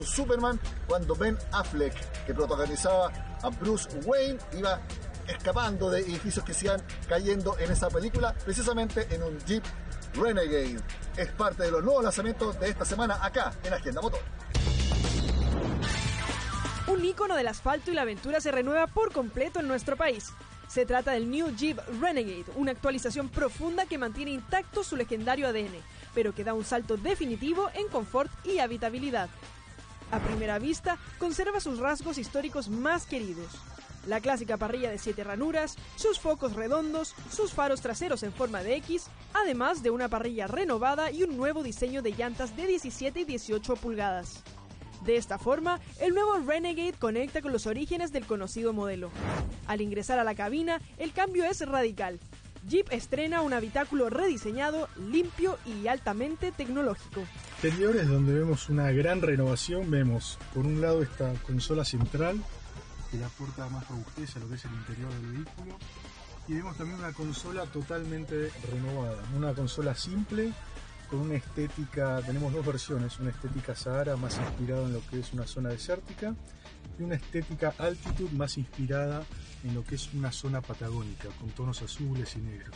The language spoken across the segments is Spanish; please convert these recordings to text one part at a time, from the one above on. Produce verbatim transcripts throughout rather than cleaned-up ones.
Superman, cuando Ben Affleck, que protagonizaba a Bruce Wayne, iba escapando de edificios que se iban cayendo en esa película, precisamente en un Jeep Renegade. Es parte de los nuevos lanzamientos de esta semana acá en Agenda Motor. Un ícono del asfalto y la aventura se renueva por completo en nuestro país. Se trata del New Jeep Renegade, una actualización profunda que mantiene intacto su legendario A D N, pero que da un salto definitivo en confort y habitabilidad. A primera vista, conserva sus rasgos históricos más queridos. La clásica parrilla de siete ranuras, sus focos redondos, sus faros traseros en forma de X, además de una parrilla renovada y un nuevo diseño de llantas de diecisiete y dieciocho pulgadas. De esta forma, el nuevo Renegade conecta con los orígenes del conocido modelo. Al ingresar a la cabina, el cambio es radical. Jeep estrena un habitáculo rediseñado, limpio y altamente tecnológico. Interiores donde vemos una gran renovación, vemos por un lado esta consola central que le aporta más robustez a lo que es el interior del vehículo, y vemos también una consola totalmente renovada, una consola simple con una estética, tenemos dos versiones, una estética Sahara más inspirada en lo que es una zona desértica y una estética Altitude más inspirada en lo que es una zona patagónica con tonos azules y negros.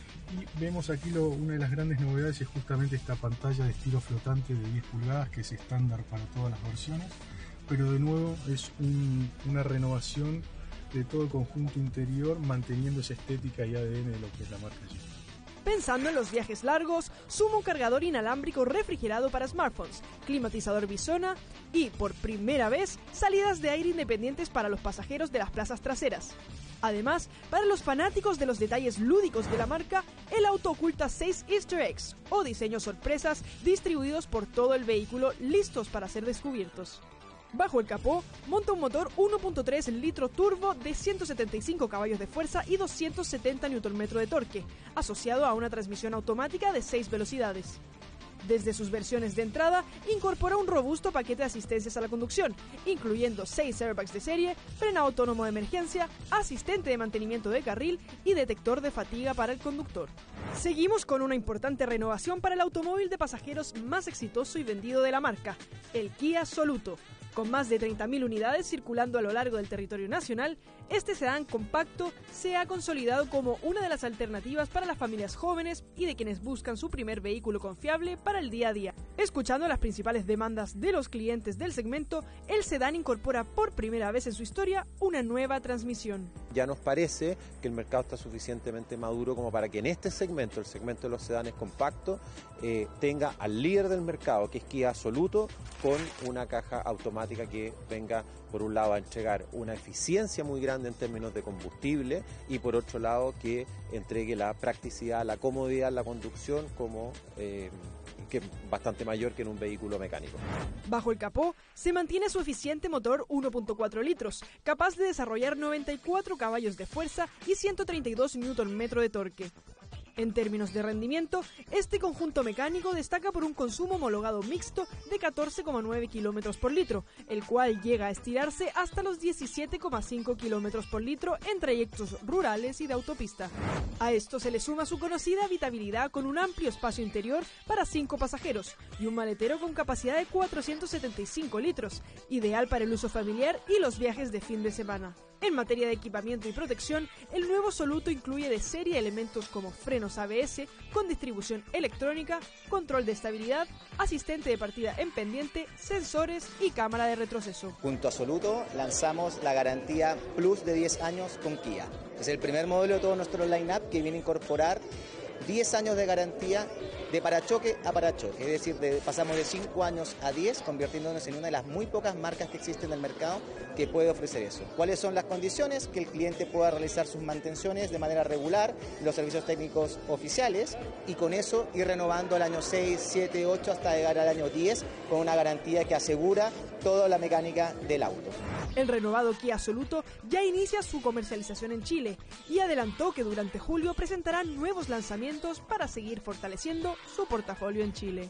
Y vemos aquí lo, una de las grandes novedades es justamente esta pantalla de estilo flotante de diez pulgadas que es estándar para todas las versiones, pero de nuevo es un, una renovación de todo el conjunto interior manteniendo esa estética y A D N de lo que es la marca Jeep. Pensando en los viajes largos, suma un cargador inalámbrico refrigerado para smartphones, climatizador bisona y, por primera vez, salidas de aire independientes para los pasajeros de las plazas traseras. Además, para los fanáticos de los detalles lúdicos de la marca, el auto oculta seis Easter eggs o diseños sorpresas distribuidos por todo el vehículo listos para ser descubiertos. Bajo el capó, monta un motor uno punto tres litro turbo de ciento setenta y cinco caballos de fuerza y doscientos setenta newton metros de torque, asociado a una transmisión automática de seis velocidades. Desde sus versiones de entrada, incorpora un robusto paquete de asistencias a la conducción, incluyendo seis airbags de serie, freno autónomo de emergencia, asistente de mantenimiento de carril y detector de fatiga para el conductor. Seguimos con una importante renovación para el automóvil de pasajeros más exitoso y vendido de la marca, el Kia Soluto. Con más de treinta mil unidades circulando a lo largo del territorio nacional, este sedán compacto se ha consolidado como una de las alternativas para las familias jóvenes y de quienes buscan su primer vehículo confiable para el día a día. Escuchando las principales demandas de los clientes del segmento, el sedán incorpora por primera vez en su historia una nueva transmisión. Ya nos parece que el mercado está suficientemente maduro como para que en este segmento, el segmento de los sedanes compactos, eh, tenga al líder del mercado, que es Kia Soluto, con una caja automática que venga, por un lado, a entregar una eficiencia muy grande en términos de combustible y, por otro lado, que entregue la practicidad, la comodidad en la conducción como eh, que es bastante mayor que en un vehículo mecánico. Bajo el capó se mantiene su eficiente motor uno punto cuatro litros, capaz de desarrollar noventa y cuatro caballos de fuerza y ciento treinta y dos newton metros de torque. En términos de rendimiento, este conjunto mecánico destaca por un consumo homologado mixto de catorce coma nueve kilómetros por litro, el cual llega a estirarse hasta los diecisiete coma cinco kilómetros por litro en trayectos rurales y de autopista. A esto se le suma su conocida habitabilidad con un amplio espacio interior para cinco pasajeros y un maletero con capacidad de cuatrocientos setenta y cinco litros, ideal para el uso familiar y los viajes de fin de semana. En materia de equipamiento y protección, el nuevo Soluto incluye de serie elementos como frenos A B S con distribución electrónica, control de estabilidad, asistente de partida en pendiente, sensores y cámara de retroceso. Junto a Soluto lanzamos la garantía Plus de diez años con Kia. Es el primer modelo de todo nuestro line-up que viene a incorporar diez años de garantía de parachoque a parachoque, es decir, de, pasamos de cinco años a diez, convirtiéndonos en una de las muy pocas marcas que existen en el mercado que puede ofrecer eso. ¿Cuáles son las condiciones? Que el cliente pueda realizar sus mantenciones de manera regular, los servicios técnicos oficiales, y con eso ir renovando al año seis, siete, ocho hasta llegar al año diez con una garantía que asegura toda la mecánica del auto. El renovado Kia Soluto ya inicia su comercialización en Chile y adelantó que durante julio presentarán nuevos lanzamientos para seguir fortaleciendo su portafolio en Chile.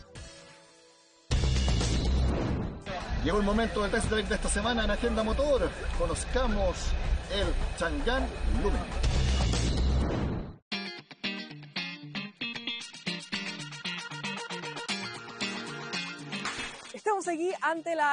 Llegó el momento del test drive de esta semana en Agenda Motor. Conozcamos el Chang'an Lumen. Estamos Jauregui ante la